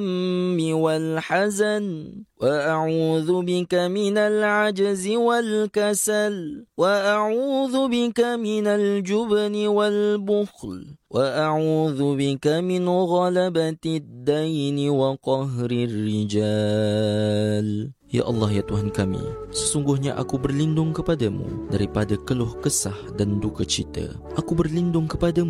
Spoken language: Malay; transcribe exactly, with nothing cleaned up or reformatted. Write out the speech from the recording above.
والحزن وأعوذ بك من العجز والكسل وأعوذ بك من الجبن والبخل وأعوذ بك من غلبة الدين وقهر الرجال. Ya Allah, ya Tuhan kami, sesungguhnya aku berlindung kepadamu daripada keluh kesah dan duka cita. Aku berlindung kepadamu